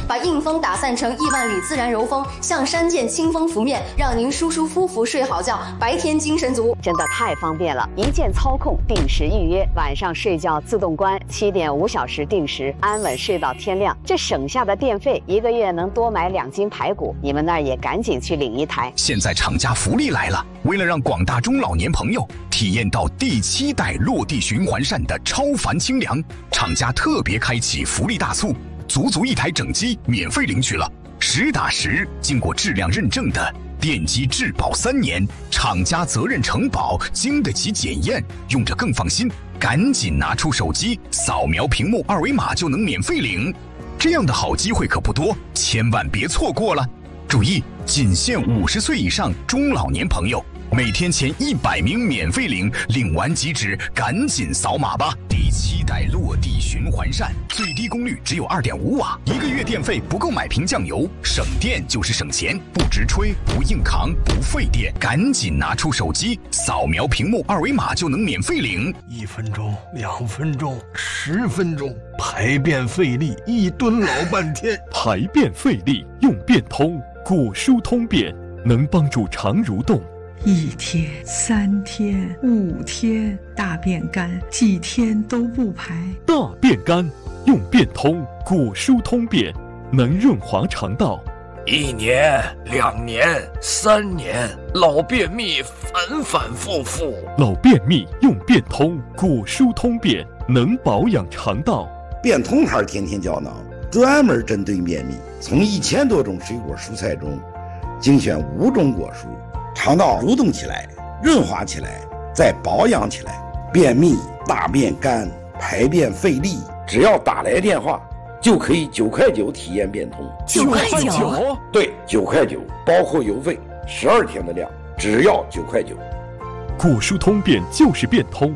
把硬风打散成亿万里自然柔风，像山涧清风拂面，让您舒舒服服睡好觉，白天精神足。 真的太方便了，一键操控，定时预约，晚上睡觉自动关，7.5小时定时，安稳睡到天亮。这省下的电费，1个月能多买2斤排骨。你们那儿也赶紧去领一台。 现在厂家福利来了，为了让广大中老年朋友体验到第7代落地循环扇的超凡清凉，厂家特别开启福利大促，足1台整机免费领取了，实打实经过质量认证的电机质保3年，厂家责任承保，经得起检验，用着更放心。赶紧拿出手机，扫描屏幕2维码就能免费领。这样的好机会可不多，千万别错过了。注意，仅限50岁以上中老年朋友，每天前100名免费领，领完即止，赶紧扫码吧。第7代落地循环扇，最低功率只有2.5瓦，1个月电费不够买瓶酱油，省电就是省钱，不直吹，不硬扛，不费电。赶紧拿出手机，扫描屏幕2维码就能免费领。 1分钟、2分钟、10分钟，排便费力，一蹲老半天。 排便费力用便通，果蔬通便，能帮助肠蠕动。 1天、3天、5天，大便干，几天都不排。 大便干用便通，果蔬通便，能润滑肠道。 1年、2年、3年，老便秘反反复复。 老便秘用便通，果蔬通便，能保养肠道。 便通牌天天胶囊专门针对便秘，从1000多种水果蔬菜中精选5种果蔬，肠道蠕动起来，润滑起来，再保养起来。便秘、大便干、排便费力，只要打来电话就可以9块9体验便通。 9块9？ 对，9块9，包括邮费，12天的量，只要9块9。 果蔬通便就是便通。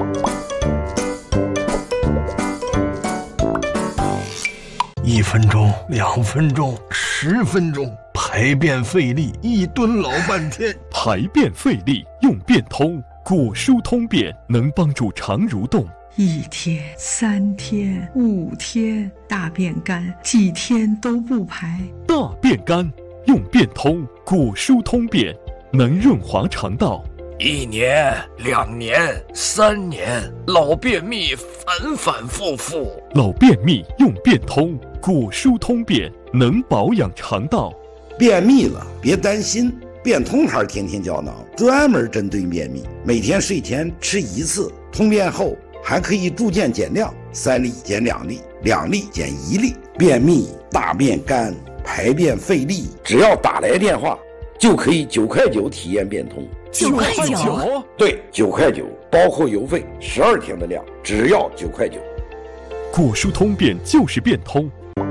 1分钟、2分钟、10分钟，排便费力，一蹲老半天。 排便费力用便通，果蔬通便，能帮助肠蠕动。 1天、3天、5天，大便干，几天都不排。 大便干用便通，果蔬通便，能润滑肠道。 1年、2年、3年，老便秘反反复复。 老便秘用便通，果蔬通便，能保养肠道。 便秘了别担心，便通牌天天胶囊专门针对便秘，每天睡前吃1次，通便后还可以逐渐减量，3粒减2粒，2粒减1粒。便秘、大便干、排便费力，只要打来电话就可以9块9体验便通。 9块9？ 对，9块9，包括邮费，12天的量，只要9块9。 果蔬通便就是便通。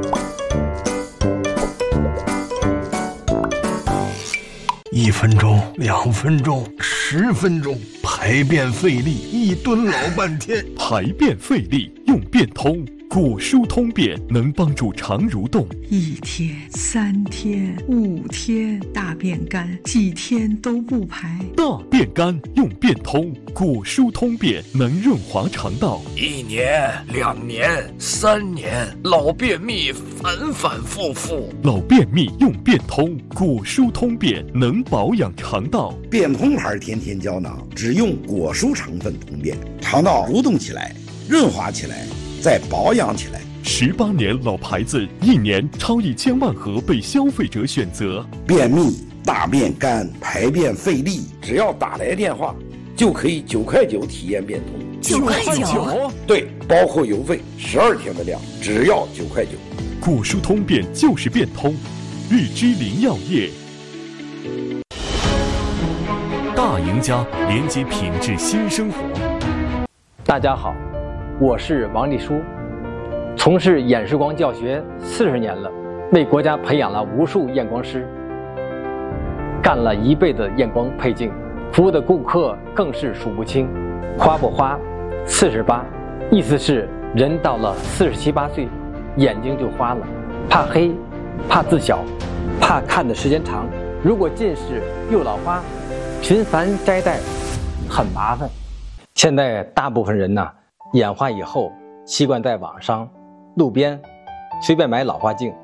1分钟、2分钟、10分钟，排便费力，一蹲老半天。 排便费力用便通，果蔬通便，能帮助肠蠕动。 1天、3天、5天，大便干，几天都不排。 大便干用便通，果蔬通便，能润滑肠道。 1年、2年、3年，老便秘反反复复。 老便秘用便通，果蔬通便，能保养肠道。 便通牌天天胶囊只用果蔬成分通便，肠道蠕动起来，润滑起来，再保养起来。 18年老牌子，1年超1000万盒被消费者选择。 便秘、大便干、排便费力，只要打来电话就可以9块9体验便通。 9块9？ 对，包括邮费，12天的量，只要9块9。 果蔬通便就是便通。日之林药业，大赢家，连接品质新生活。 大家好，我是王立书，从事演示光教学40年了，为国家培养了无数验光师，干了1辈子验光配镜，服务的顾客更是数不清。花不花48，意思是人到了47、8岁，眼睛就花了，怕黑，怕字小，怕看的时间长。如果近视又老花，频繁摘戴很麻烦。现在大部分人呢，眼花以后习惯在网上、路边随便买老花镜，